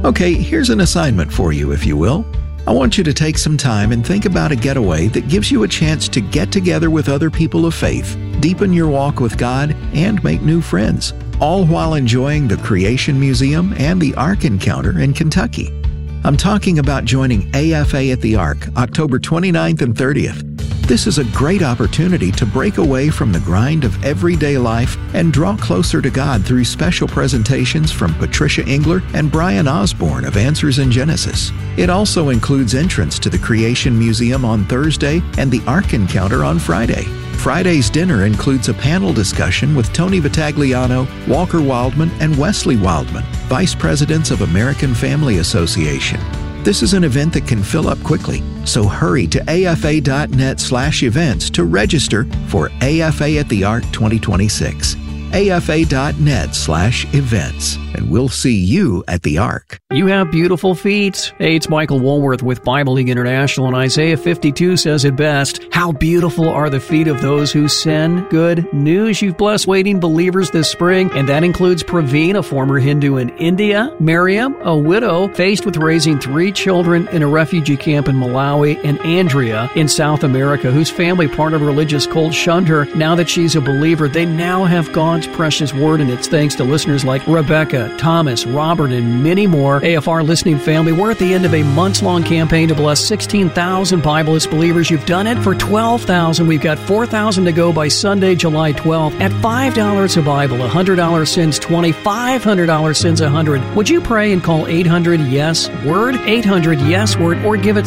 Okay, here's an assignment for you, if you will. I want you to take some time and think about a getaway that gives you a chance to get together with other people of faith, deepen your walk with God, and make new friends, all while enjoying the Creation Museum and the Ark Encounter in Kentucky. I'm talking about joining AFA at the Ark, October 29th and 30th. This is a great opportunity to break away from the grind of everyday life and draw closer to God through special presentations from Patricia Engler and Brian Osborne of Answers in Genesis. It also includes entrance to the Creation Museum on Thursday and the Ark Encounter on Friday. Friday's dinner includes a panel discussion with Tony Vitagliano, Walker Wildman, and Wesley Wildman, Vice Presidents of American Family Association. This is an event that can fill up quickly, so hurry to afa.net/events to register for AFA at the Ark 2026. afa.net/events, and we'll see you at the Ark. You have beautiful feet. Hey, it's Michael Woolworth with Bible League International, and Isaiah 52 says it best. How beautiful are the feet of those who send good news. You've blessed waiting believers this spring, and that includes Praveen, a former Hindu in India, Miriam, a widow faced with raising 3 children in a refugee camp in Malawi, and Andrea in South America, whose family, part of a religious cult, shunned her. Now that she's a believer, they now have God's precious word, and it's thanks to listeners like Rebecca, Thomas, Robert, and many more. AFR listening family, we're at the end of a months-long campaign to bless 16,000 Bibleless believers. You've done it for 12,000. We've got 4,000 to go by Sunday, July 12th. At $5 a Bible, $100 sends 20, $500 sends 100. Would you pray and call 800-YES-WORD, 800-YES-WORD, or give it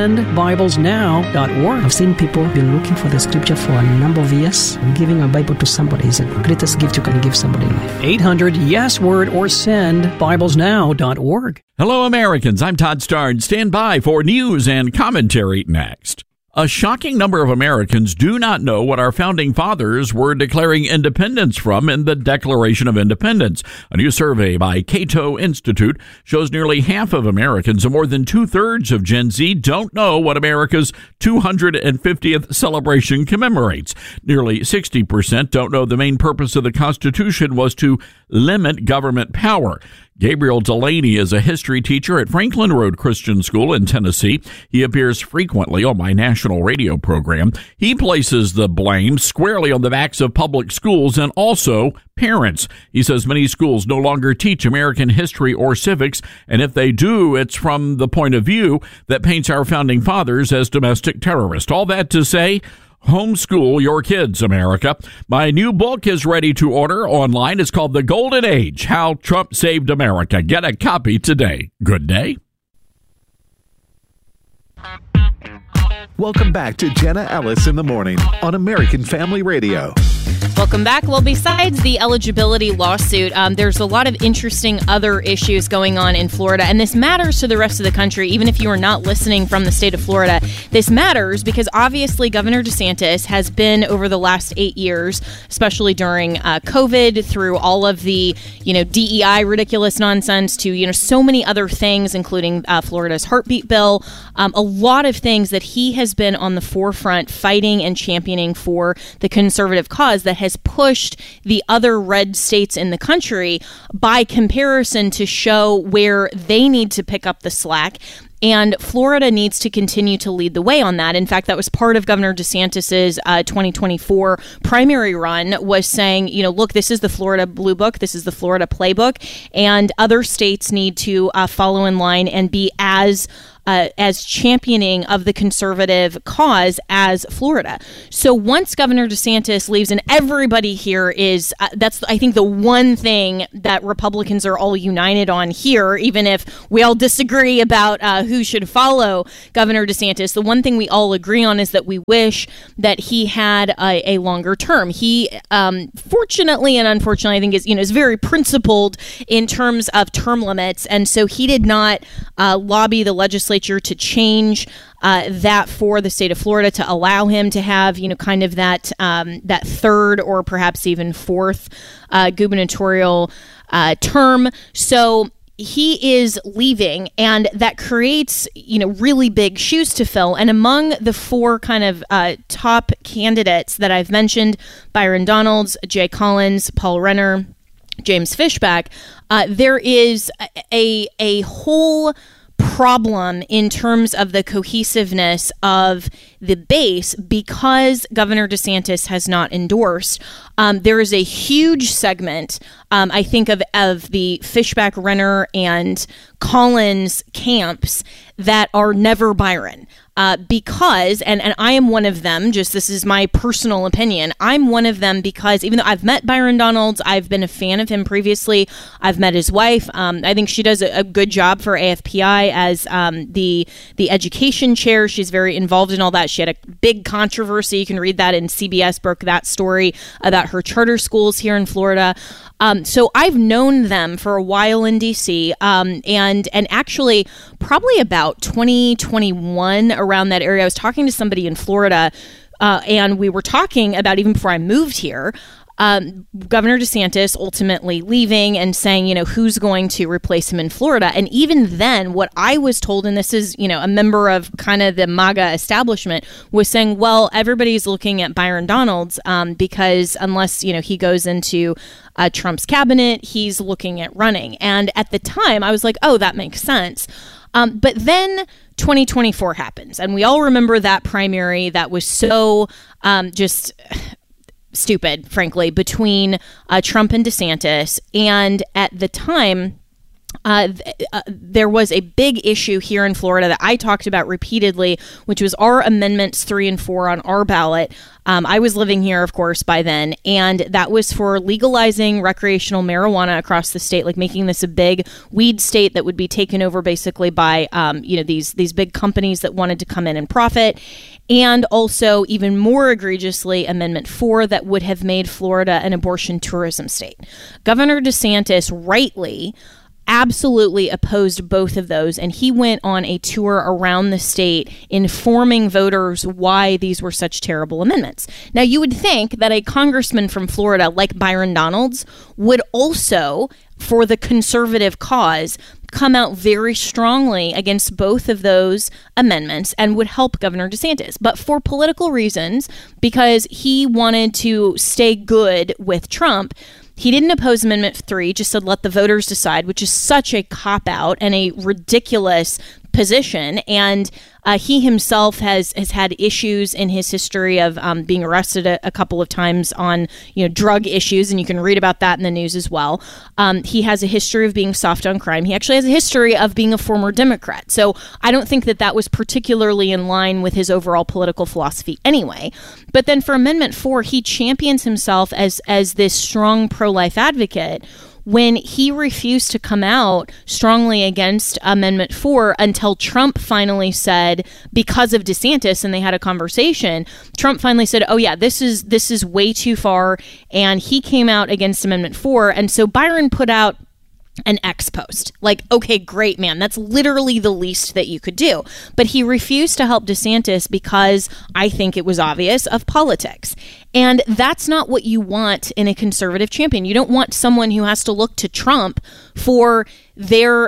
sendbiblesnow.org. I've seen people been looking for the scripture for a number of years. Giving a Bible to somebody is the greatest gift you can give somebody in life. 800-YES-WORD or sendbiblesnow.org. Hello, Americans. I'm Todd Starn. Stand by for news and commentary next. A shocking number of Americans do not know what our founding fathers were declaring independence from in the Declaration of Independence. A new survey by Cato Institute shows nearly half of Americans, and more than 2/3 of Gen Z, don't know what America's 250th celebration commemorates. Nearly 60% don't know the main purpose of the Constitution was to limit government power. Gabriel Delaney is a history teacher at Franklin Road Christian School in Tennessee. He appears frequently on my national radio program. He places the blame squarely on the backs of public schools and also parents. He says many schools no longer teach American history or civics, and if they do, it's from the point of view that paints our founding fathers as domestic terrorists. All that to say, homeschool your kids, America. My new book is ready to order online. It's called The Golden Age, How Trump Saved America. Get a copy today. Good day. Welcome back to Jenna Ellis in the Morning on American Family Radio. Welcome back. Well, besides the eligibility lawsuit, there's a lot of interesting other issues going on in Florida, and this matters to the rest of the country. Even if you are not listening from the state of Florida, this matters because obviously Governor DeSantis has been, over the last 8 years, especially during COVID, through all of the, DEI ridiculous nonsense to, so many other things, including Florida's heartbeat bill, a lot of things that he has been on the forefront fighting and championing for the conservative cause that has pushed the other red states in the country by comparison to show where they need to pick up the slack. And Florida needs to continue to lead the way on that. In fact, that was part of Governor DeSantis's 2024 primary run, was saying, look, this is the Florida Blue Book. This is the Florida Playbook. And other states need to follow in line and be as championing of the conservative cause as Florida. So once Governor DeSantis leaves, and everybody here is, that's, I think, the one thing that Republicans are all united on here, even if we all disagree about who should follow Governor DeSantis, the one thing we all agree on is that we wish that he had a longer term. He, fortunately and unfortunately, I think is very principled in terms of term limits, and so he did not lobby the legislature to change that for the state of Florida to allow him to have, kind of that third or perhaps even fourth gubernatorial term. So he is leaving, and that creates, really big shoes to fill. And among the 4 kind of top candidates that I've mentioned, Byron Donalds, Jay Collins, Paul Renner, James Fishback, there is a whole problem in terms of the cohesiveness of the base because Governor DeSantis has not endorsed. There is a huge segment, I think, of the Fishback, Renner, and Collins camps that are never Byron. Because, and I am one of them, just this is my personal opinion, I'm one of them because even though I've met Byron Donalds, I've been a fan of him previously, I've met his wife, I think she does a good job for AFPI as the education chair. She's very involved in all that. She had a big controversy, you can read that in CBS, broke that story about her charter schools here in Florida. So I've known them for a while in DC, and actually probably about 2021 around that area. I was talking to somebody in Florida, and we were talking about, even before I moved here, Governor DeSantis ultimately leaving and saying, who's going to replace him in Florida. And even then, what I was told, and this is, a member of kind of the MAGA establishment, was saying, well, everybody's looking at Byron Donalds because unless, he goes into Trump's cabinet, he's looking at running. And at the time, I was like, oh, that makes sense. But then 2024 happens, and we all remember that primary that was so just stupid, frankly, between Trump and DeSantis. And at the time, there was a big issue here in Florida that I talked about repeatedly, which was our amendments 3 and 4 on our ballot. I was living here, of course, by then, and that was for legalizing recreational marijuana across the state, like making this a big weed state that would be taken over basically by, these big companies that wanted to come in and profit. And also, even more egregiously, Amendment 4 that would have made Florida an abortion tourism state. Governor DeSantis rightly absolutely opposed both of those, and he went on a tour around the state informing voters why these were such terrible amendments. Now, you would think that a congressman from Florida like Byron Donalds would also, for the conservative cause, come out very strongly against both of those amendments and would help Governor DeSantis. But for political reasons, because he wanted to stay good with Trump, he didn't oppose Amendment 3, just said let the voters decide, which is such a cop-out and a ridiculous position. And he himself has had issues in his history of being arrested a couple of times on drug issues, and you can read about that in the news as well. He has a history of being soft on crime. He actually has a history of being a former Democrat. So I don't think that was particularly in line with his overall political philosophy anyway. But then for Amendment 4, he champions himself as this strong pro-life advocate when he refused to come out strongly against Amendment 4 until Trump finally said, because of DeSantis, and they had a conversation, Trump finally said, oh yeah, this is way too far, and he came out against Amendment 4, and so Byron put out an X post. Like, okay, great, man. That's literally the least that you could do. But he refused to help DeSantis because I think it was obvious of politics. And that's not what you want in a conservative champion. You don't want someone who has to look to Trump for their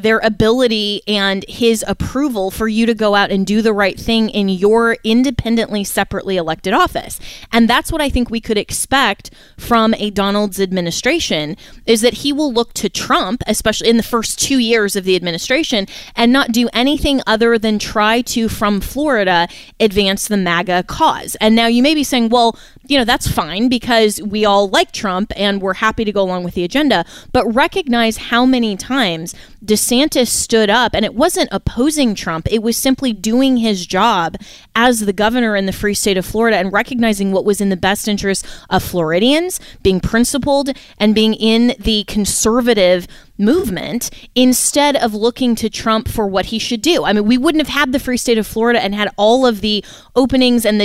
ability and his approval for you to go out and do the right thing in your independently, separately elected office. And that's what I think we could expect from a Donalds administration, is that he will look to Trump, especially in the first 2 years of the administration, and not do anything other than try to, from Florida, advance the MAGA cause. And now you may be saying, well, that's fine because we all like Trump and we're happy to go along with the agenda. But recognize how many times DeSantis stood up, and it wasn't opposing Trump. It was simply doing his job as the governor in the free state of Florida and recognizing what was in the best interest of Floridians, being principled and being in the conservative movement instead of looking to Trump for what he should do. I mean, we wouldn't have had the free state of Florida and had all of the openings and